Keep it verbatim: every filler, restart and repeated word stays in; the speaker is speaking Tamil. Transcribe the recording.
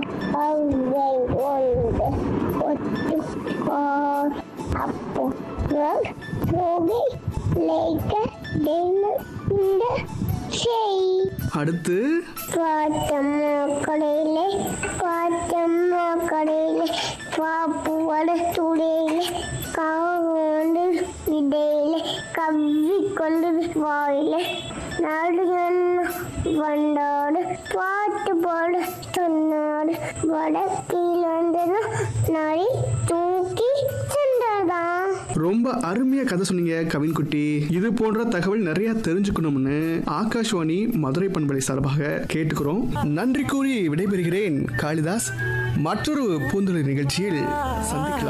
அவை ஒன்று ஒட்டு கார் அப்போ சோகை லேக்க இந்த செய் அடுத்து பாத்தம்மா கடையிலே பாத்தம்மா கடையிலே பாப்பு வட துடையிலே காவண்டு இடையிலே கவ்வி கொண்டு வாயிலே நாடு வண்டாடு பாட்டு பாடு சொன்னாடு வடக்கில் வந்ததும் நாளை தூக்கி சென்றதான். ரொம்ப அருமையா கதை சொன்னீங்க கவின் குட்டி. இது போன்ற தகவல் நிறைய தெரிஞ்சுக்கணும்னு ஆகாஷ்வாணி மதுரை பண்பலை சார்பாக கேட்டுக்கிறோம். நன்றி கூறி விடைபெறுகிறேன் காளிதாஸ். மற்றொரு பூந்துளி நிகழ்ச்சியில் சந்திக்கலாம்.